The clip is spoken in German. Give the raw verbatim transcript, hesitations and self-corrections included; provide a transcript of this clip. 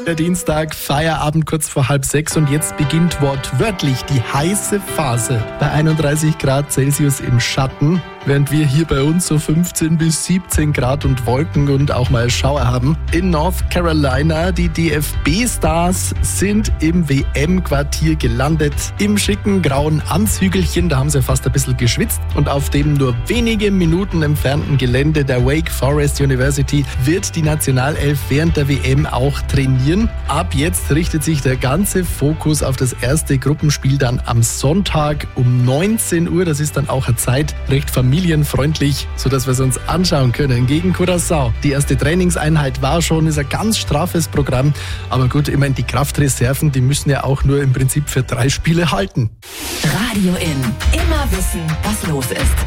Der Dienstag, Feierabend kurz vor halb sechs und jetzt beginnt wortwörtlich die heiße Phase bei einunddreißig Grad Celsius im Schatten, während wir hier bei uns so fünfzehn bis siebzehn Grad und Wolken und auch mal Schauer haben. In North Carolina, die D F B-Stars sind im W M-Quartier gelandet, im schicken grauen Anzügelchen, da haben sie fast ein bisschen geschwitzt, und auf dem nur wenige Minuten entfernten Gelände der Wake Forest University wird die Nationalelf während der W M auch trainieren. Ab jetzt richtet sich der ganze Fokus auf das erste Gruppenspiel dann am Sonntag um neunzehn Uhr. Das ist dann auch eine Zeit recht familienfreundlich, sodass wir es uns anschauen können gegen Curaçao. Die erste Trainingseinheit war schon, ist ein ganz straffes Programm. Aber gut, immerhin die Kraftreserven, die müssen ja auch nur im Prinzip für drei Spiele halten. Radio In. Immer wissen, was los ist.